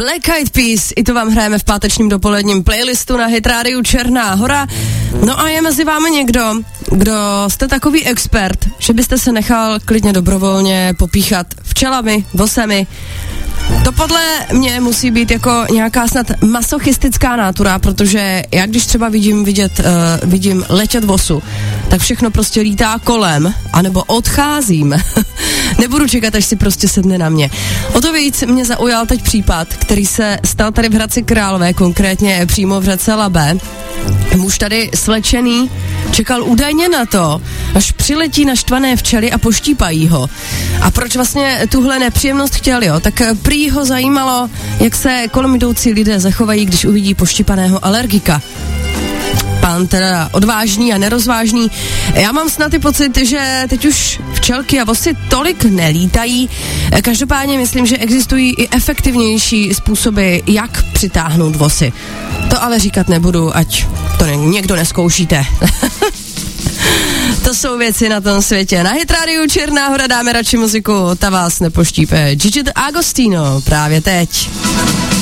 Black Eyed Peas, i to vám hrajeme v pátečním dopoledním playlistu na Hit Radio Černá Hora. No a je mezi vámi někdo, kdo jste takový expert, že byste se nechal klidně dobrovolně popíchat včelami, vosemi. To podle mě musí být jako nějaká snad masochistická nátura, protože já když třeba vidím letět vosu, tak všechno prostě lítá kolem, anebo odcházím. Nebudu čekat, až si prostě sedne na mě. O to víc mě zaujal teď případ, který se stal tady v Hradci Králové, konkrétně přímo v řece Labe. Muž tady slečený čekal údajně na to, až přiletí naštvané včely a poštípají ho. A proč vlastně tuhle nepříjemnost chtěl, jo? Tak prý ho zajímalo, jak se kolem jdoucí lidé zachovají, když uvidí poštípaného alergika. Pán teda odvážný a nerozvážný. Já mám snad i pocit, že teď už včelky a vosy tolik nelítají. Každopádně myslím, že existují i efektivnější způsoby, jak přitáhnout vosy. To ale říkat nebudu, ať to někdo nezkoušíte. To jsou věci na tom světě. Na Hit Radio Černá Hora dáme radši muziku, ta vás nepoštípe. Gigi D'Agostino právě teď.